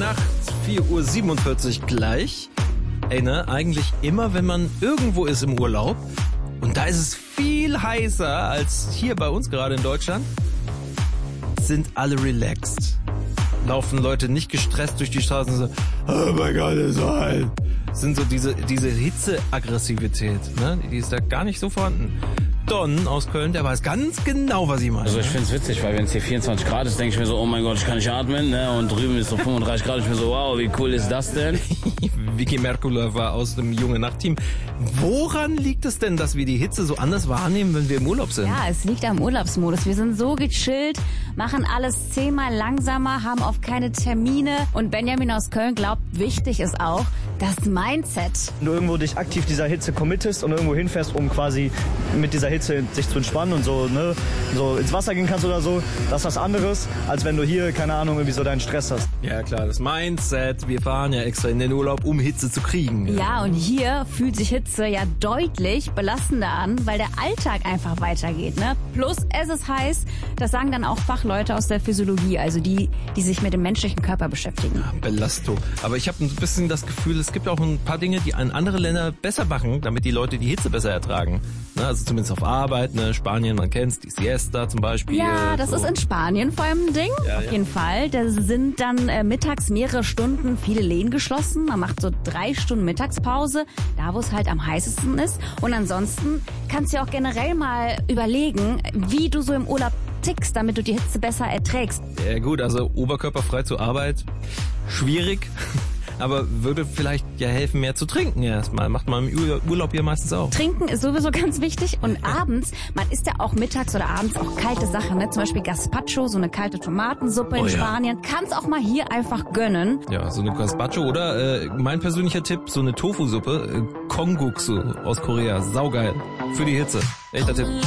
Nacht, 4:47 Uhr gleich. Ey, ne, eigentlich immer, wenn man irgendwo ist im Urlaub und da ist es viel heißer als hier bei uns gerade in Deutschland, sind alle relaxed. Laufen Leute nicht gestresst durch die Straßen und so, oh mein Gott, ist so heiß. Sind so diese Hitzeaggressivität, ne? Die ist da gar nicht so vorhanden. Don aus Köln, der weiß ganz genau, was ich meine. Also ich find's witzig, weil wenn es hier 24 Grad ist, denke ich mir so, oh mein Gott, ich kann nicht atmen, ne? Und drüben ist so 35 Grad, ich mir so, wow, wie cool ist das denn? Vicky Merkula war aus dem Junge Nacht-Team. Woran liegt es denn, dass wir die Hitze so anders wahrnehmen, wenn wir im Urlaub sind? Ja, es liegt am Urlaubsmodus. Wir sind so gechillt, machen alles 10-mal langsamer, haben oft keine Termine. Und Benjamin aus Köln glaubt, wichtig ist auch das Mindset. Wenn du irgendwo dich aktiv dieser Hitze committest und irgendwo hinfährst, um quasi mit dieser Hitze sich zu entspannen und so, ne, so ins Wasser gehen kannst oder so, das ist was anderes, als wenn du hier, keine Ahnung, irgendwie so deinen Stress hast. Ja klar, das Mindset. Wir fahren ja extra in den Urlaub, um Hitze zu kriegen. Ja, und hier fühlt sich Hitze ja deutlich belastender an, weil der Alltag einfach weitergeht, ne? Plus es ist heiß, das sagen dann auch Fachleute aus der Physiologie, also die sich mit dem menschlichen Körper beschäftigen. Belastung. Aber ich habe ein bisschen das Gefühl, es gibt auch ein paar Dinge, die an andere Länder besser machen, damit die Leute die Hitze besser ertragen. Ne, also zumindest auf Arbeit, ne? Spanien, man kennt's, die Siesta zum Beispiel. Ja, das so. ist in Spanien vor allem ein Ding, auf jeden Fall. Da sind dann mittags mehrere Stunden viele Läden geschlossen. Man macht so 3 Stunden Mittagspause, da wo es halt am heißesten ist. Und ansonsten kannst du ja auch generell mal überlegen, wie du so im Urlaub tickst, damit du die Hitze besser erträgst. Ja gut, also oberkörperfrei zur Arbeit, schwierig. Aber würde vielleicht ja helfen, mehr zu trinken erstmal. Macht man im Urlaub ja meistens auch. Trinken ist sowieso ganz wichtig. Und abends, man isst ja auch mittags oder abends auch kalte Sachen, ne? Zum Beispiel Gazpacho, so eine kalte Tomatensuppe in Spanien. Kannst auch mal hier einfach gönnen. Ja, so eine Gazpacho oder mein persönlicher Tipp, so eine Tofu-Suppe, Kongguksu aus Korea. Saugeil. Für die Hitze. Echter Tipp.